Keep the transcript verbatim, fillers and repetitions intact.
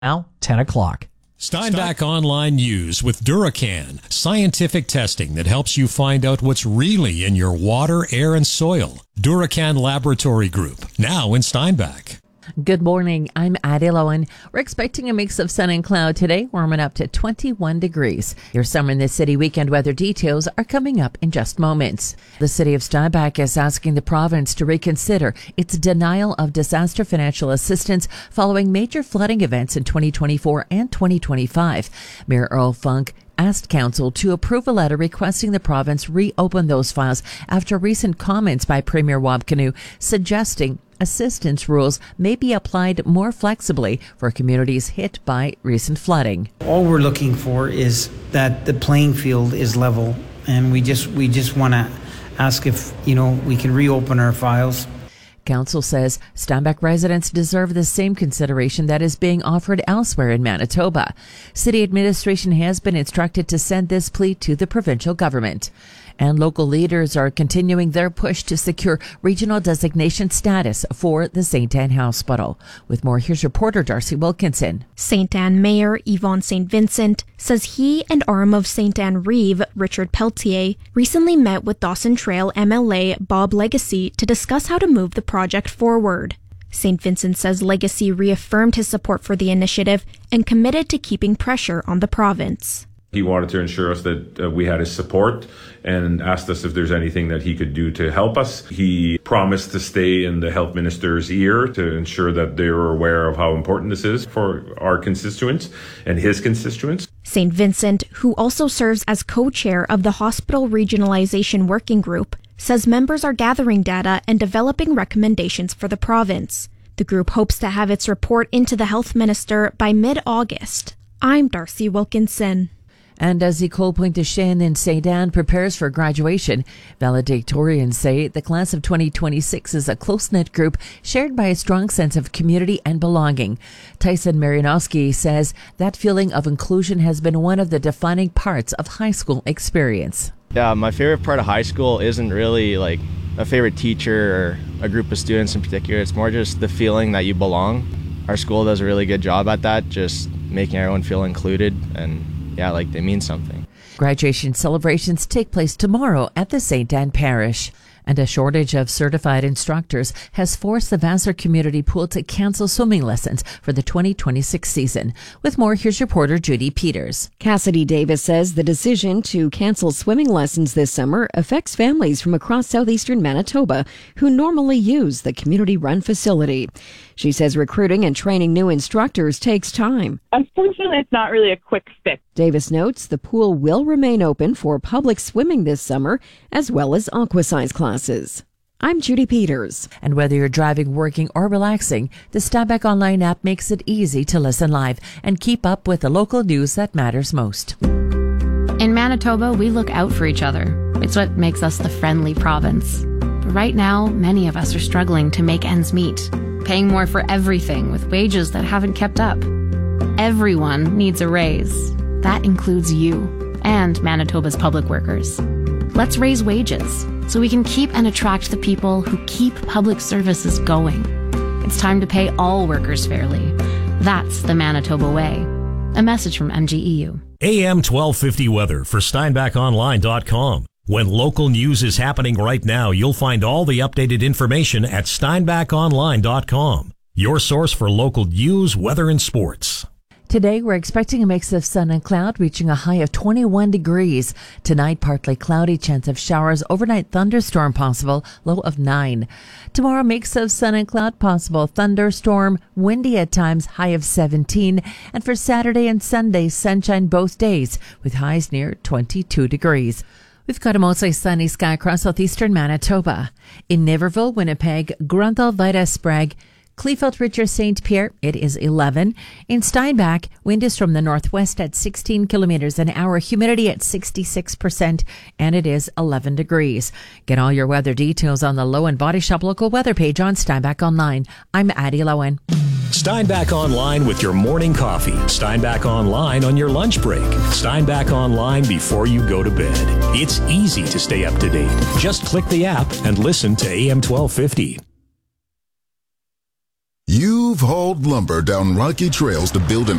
Now, ten o'clock. Steinbach Online News with Duracan, scientific testing that helps you find out what's really in your water, air, and soil. Duracan Laboratory Group, now in Steinbach. Good morning. I'm Addie Lowen. We're expecting a mix of sun and cloud today, warming up to twenty-one degrees. Your Summer in the City weekend weather details are coming up in just moments. The city of Steinbach is asking the province to reconsider its denial of disaster financial assistance following major flooding events in twenty twenty-four and twenty twenty-five. Mayor Earl Funk asked council to approve a letter requesting the province reopen those files after recent comments by Premier Wab Kinew suggesting assistance rules may be applied more flexibly for communities hit by recent flooding. All we're looking for is that the playing field is level, and we just we just want to ask if, you know, we can reopen our files. Council says Steinbach residents deserve the same consideration that is being offered elsewhere in Manitoba. City administration has been instructed to send this plea to the provincial government. And local leaders are continuing their push to secure regional designation status for the Saint Anne Hospital. With more, here's reporter Darcy Wilkinson. Saint Anne Mayor Yvonne Saint Vincent says he and R M of Saint Anne Reeve, Richard Pelletier, recently met with Dawson Trail M L A Bob Legacy to discuss how to move the project forward. Saint Vincent says Legacy reaffirmed his support for the initiative and committed to keeping pressure on the province. He wanted to ensure us that uh, we had his support and asked us if there's anything that he could do to help us. He promised to stay in the health minister's ear to ensure that they were aware of how important this is for our constituents and his constituents. Saint Vincent, who also serves as co-chair of the Hospital Regionalization Working Group, says members are gathering data and developing recommendations for the province. The group hopes to have its report into the health minister by mid-August. I'm Darcy Wilkinson. And as Ecole Pointe-de-Chêne in Saint Anne prepares for graduation, valedictorians say the class of twenty twenty-six is a close-knit group shared by a strong sense of community and belonging. Tyson Marianowski says that feeling of inclusion has been one of the defining parts of high school experience. Yeah, my favorite part of high school isn't really like a favorite teacher or a group of students in particular. It's more just the feeling that you belong. Our school does a really good job at that, just making everyone feel included and yeah, like they mean something. Graduation celebrations take place tomorrow at the Saint Anne Parish. And a shortage of certified instructors has forced the Vassar Community Pool to cancel swimming lessons for the twenty twenty-six season. With more, here's reporter Judy Peters. Cassidy Davis says the decision to cancel swimming lessons this summer affects families from across southeastern Manitoba who normally use the community-run facility. She says recruiting and training new instructors takes time. Unfortunately, it's not really a quick fix. Davis notes the pool will remain open for public swimming this summer, as well as aquasize classes. I'm Judy Peters. And whether you're driving, working, or relaxing, the Steinbach Online app makes it easy to listen live and keep up with the local news that matters most. In Manitoba, we look out for each other. It's what makes us the friendly province. But right now, many of us are struggling to make ends meet, paying more for everything with wages that haven't kept up. Everyone needs a raise. That includes you and Manitoba's public workers. Let's raise wages so we can keep and attract the people who keep public services going. It's time to pay all workers fairly. That's the Manitoba way. A message from M G E U. A M twelve fifty weather for Steinbach Online dot com. When local news is happening right now, you'll find all the updated information at Steinbach Online dot com. Your source for local news, weather, and sports. Today, we're expecting a mix of sun and cloud, reaching a high of twenty-one degrees. Tonight, partly cloudy, chance of showers, overnight thunderstorm possible, low of nine. Tomorrow, mix of sun and cloud possible, thunderstorm, windy at times, high of seventeen. And for Saturday and Sunday, sunshine both days, with highs near twenty-two degrees. We've got a mostly sunny sky across southeastern Manitoba. In Niverville, Winnipeg, Grunthal, Vida, Sprague, Kleefeld, Richard, Saint Pierre, it is eleven. In Steinbach, wind is from the northwest at sixteen kilometers an hour, humidity at sixty-six percent, and it is eleven degrees. Get all your weather details on the Lowen Body Shop local weather page on Steinbach Online. I'm Addie Lowen. Steinbach Online with your morning coffee. Steinbach Online on your lunch break. Steinbach Online before you go to bed. It's easy to stay up to date. Just click the app and listen to A M twelve fifty. You've We've hauled lumber down rocky trails to build an